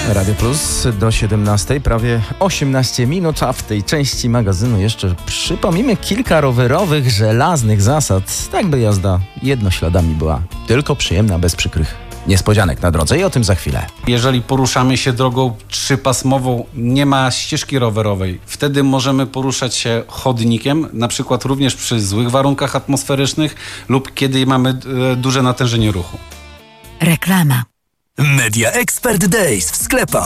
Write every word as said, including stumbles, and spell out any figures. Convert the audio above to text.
Radio Plus do siedemnastej, prawie osiemnaście minut, a w tej części magazynu jeszcze przypomnimy kilka rowerowych, żelaznych zasad, tak by jazda jednośladami była tylko przyjemna, bez przykrych niespodzianek na drodze i o tym za chwilę. Jeżeli poruszamy się drogą trzypasmową, nie ma ścieżki rowerowej, wtedy możemy poruszać się chodnikiem, na przykład również przy złych warunkach atmosferycznych lub kiedy mamy e, duże natężenie ruchu. Reklama. Media Expert Days w sklepach.